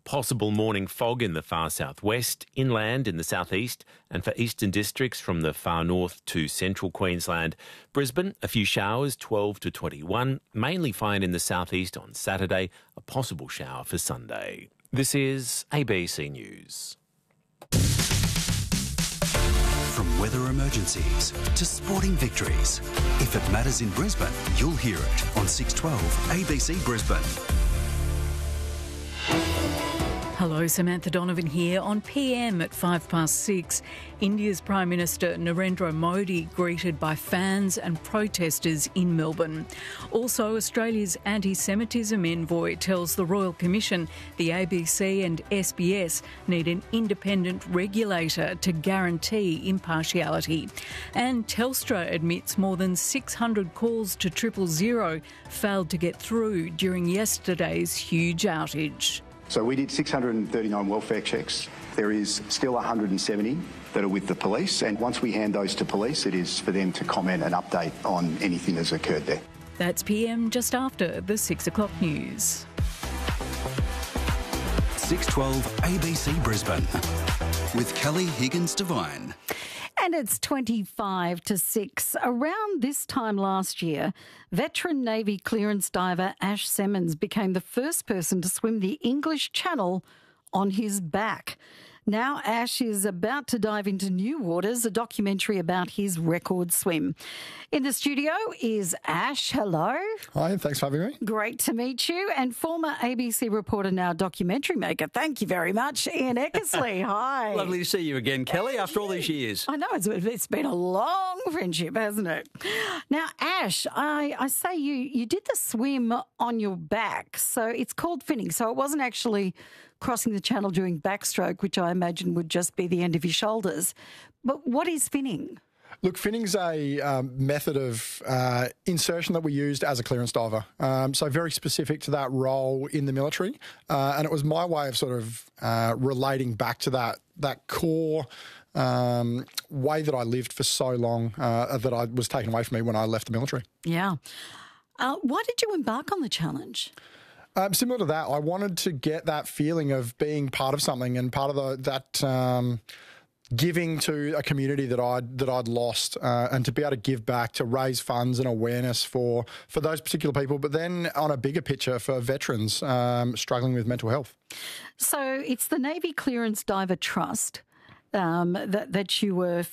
Possible morning fog in the far southwest, inland in the southeast, and for eastern districts from the far north to central Queensland. Brisbane, a few showers, 12 to 21, mainly fine in the southeast on Saturday, a possible shower for Sunday. This is ABC News. From weather emergencies to sporting victories, if it matters in Brisbane, you'll hear it on 612 ABC Brisbane. Hello, Samantha Donovan here on PM at 6:05. India's Prime Minister Narendra Modi greeted by fans and protesters in Melbourne. Also, Australia's anti-Semitism envoy tells the Royal Commission the ABC and SBS need an independent regulator to guarantee impartiality. And Telstra admits more than 600 calls to 000 failed to get through during yesterday's huge outage. So we did 639 welfare checks. There is still 170 that are with the police, and once we hand those to police, it is for them to comment and update on anything that's occurred there. That's PM just after the 6 o'clock news. 612 ABC Brisbane with Kelly Higgins-Devine. And it's 25 to 6. Around this time last year, veteran Navy clearance diver Ash Simmons became the first person to swim the English Channel on his back. Now Ash is about to dive into new waters, a documentary about his record swim. In the studio is Ash. Hello. Hi, thanks for having me. Great to meet you. And former ABC reporter, now documentary maker. Thank you very much, Ian Eckersley. Hi. Lovely to see you again, Kelly, after all these years. I know, it's been a long friendship, hasn't it? Now, Ash, I say you did the swim on your back, so it's called finning. So it wasn't actually crossing the channel doing backstroke, which I imagine would just be the end of your shoulders. But what is finning? Look, finning's a method of insertion that we used as a clearance diver. So very specific to that role in the military. And it was my way of sort of relating back to that core way that I lived for so long that I was taken away from me when I left the military. Yeah. Why did you embark on the challenge? Similar to that, I wanted to get that feeling of being part of something and part of that giving to a community that I'd lost, and to be able to give back, to raise funds and awareness for those particular people, but then on a bigger picture for veterans struggling with mental health. So it's the Navy Clearance Diver Trust that you were